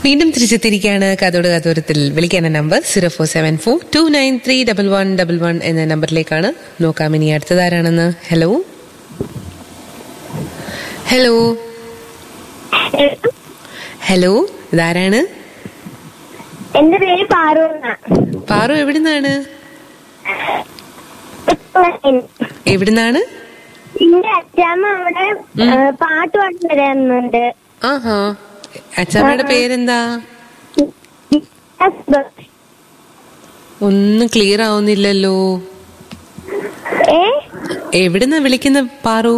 വീണ്ടും തിരിച്ചെത്തിയിരിക്കുകയാണ് കാതോട് കാതോരത്തിൽ. വിളിക്കേണ്ട നമ്പർ 0442931111 എന്ന നമ്പറിലേക്കാണ്. നോക്കാം ഇനി അടുത്തതാരാണെന്ന്. ഹലോ ഹലോ ഹലോ, ഇതാരാണ്? എന്റെ പേര് പാറു. പാറു എവിടുന്നാണ്? എവിടുന്നാണ്? എന്റെ അച്ഛമ്മ അവിടെ പാട്ട് പാടി തരുന്നുണ്ട്. ആഹാ, അച്ഛമ്മയുടെ പേരെന്താ? ഒന്നും ക്ലിയർ ആവുന്നില്ലല്ലോ. എവിടുന്നാ വിളിക്കുന്ന പാറു?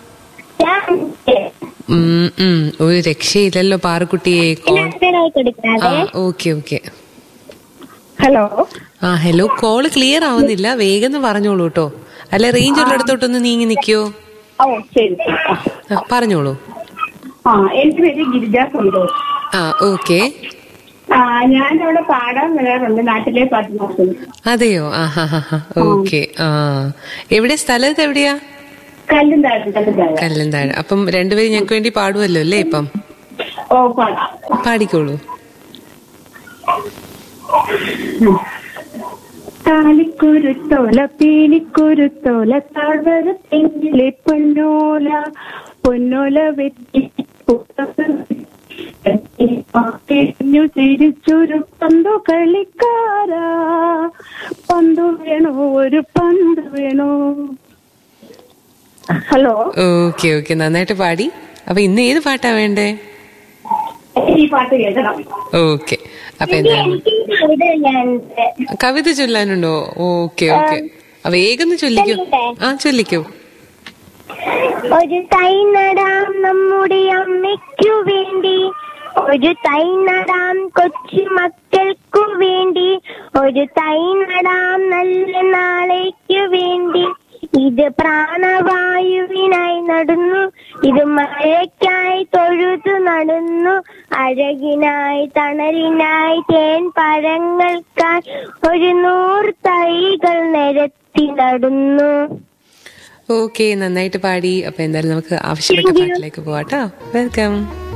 ഒരു രക്ഷയില്ലല്ലോ പാറുക്കുട്ടിയെ. Okay okay. ഹലോ. ആ ഹലോ, കോള് ക്ലിയർ ആവുന്നില്ല, വേഗം പറഞ്ഞോളൂ കേട്ടോ. അല്ല, റേഞ്ച് ഉള്ളിടത്തോട്ടൊന്ന് നീങ്ങി നിക്കോ? പറഞ്ഞോളൂ. എന്റെ പേര് ഗിരിജ സന്തോഷ്. ഓക്കെ. ഞാനവിടെ പാടാൻ വരാറുണ്ട്, നാട്ടിലെ പാട്ട് നോക്കുന്നു. അതെയോ? ഓക്കെ. എവിടെ സ്ഥലത്ത് എവിടെയാ? കല്ലന്താഴ്. അപ്പം രണ്ടുപേരും ഞങ്ങൾക്ക് വേണ്ടി പാടുമല്ലോ അല്ലേ ഇപ്പം? പാടിക്കോളൂ. താലിക്കുരുത്തോല പീലിക്കുരുത്തോല താഴ്വരത്തെങ്കിലെ പൊന്നോല പൊന്നോല വെട്ടി തിരിച്ചൊരു പന്തു കളിക്കാരാ. പന്തു വേണോ, ഒരു പന്ത് വേണോ? ഹലോ. ഓക്കെ ഓക്കെ, നന്നായിട്ട് പാടി. അപ്പൊ ഇന്ന് ഏത് പാട്ടാ വേണ്ടേ? ഈ പാട്ട് കേൾക്കണം. ഓക്കെ. അപ്പൊ എന്താണ്, കവിത ചൊല്ലാനുണ്ടോ? ഓക്കെ ഓക്കെ, വേഗം ചൊല്ലിക്കോ. ചൊല്ലിക്കോ. ഒരു തൈ നടാം നമ്മുടെ അമ്മയ്ക്കു വേണ്ടി, ഒരു തൈ നടാം കൊച്ചു മക്കൾക്കു വേണ്ടി, ഒരു തൈ നടാം നല്ല നാളേക്കു വേണ്ടി. ഇത് പ്രാണവായുവിനായി നടുന്നു, ഇത് മഴയ്ക്കായി തൊഴുതു നടന്നു, അഴകിനായി തണലിനായി തേൻ പഴങ്ങൾക്കായി 100 തൈകൾ നിരത്തി നടുന്നു. ഓക്കെ, നന്നായിട്ട് പാടി. അപ്പൊ എന്തായാലും നമുക്ക് ആവശ്യപ്പെട്ട പാട്ടിലേക്ക് പോവാട്ടോ. വെൽക്കം.